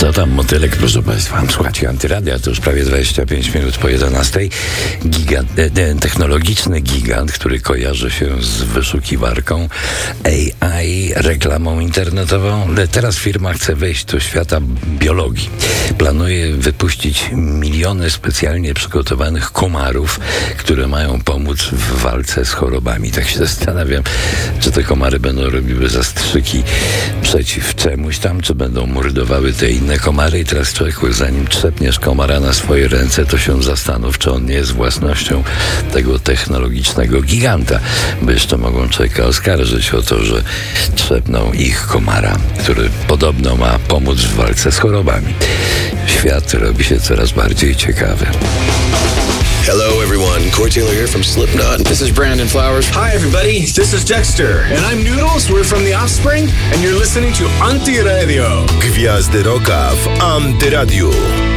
Co tam, motylek, proszę Państwa? Słuchajcie, Antyradia to już prawie 25 minut po 11. Technologiczny gigant, który kojarzy się z wyszukiwarką AI, reklamą internetową. Teraz firma chce wejść do świata biologii. Planuje wypuścić miliony specjalnie przygotowanych komarów, które mają pomóc w walce z chorobami. Tak się zastanawiam, czy te komary będą robiły zastrzyki przeciw czemuś tam, czy będą mordowały te inne komary. I teraz człowieku, zanim trzepniesz komara na swoje ręce, to się zastanów, czy on nie jest własnością tego technologicznego giganta, bo jeszcze mogą człowieka oskarżyć o to, że trzepnął ich komara, który podobno ma pomóc w walce z chorobami. Świat robi się coraz bardziej ciekawy. Hello, everyone. Corey Taylor here from Slipknot. This is Brandon Flowers. Hi, everybody. This is Dexter. And I'm Noodles. We're from The Offspring. And you're listening to Anti Radio. Gwiazdy Rocka w Antyradiu.